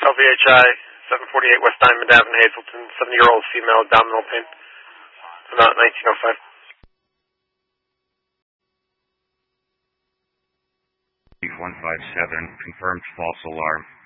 LVHI, 748 West Diamond Ave in Hazleton, 70-year-old female, abdominal pain, about 1905. 157, confirmed false alarm.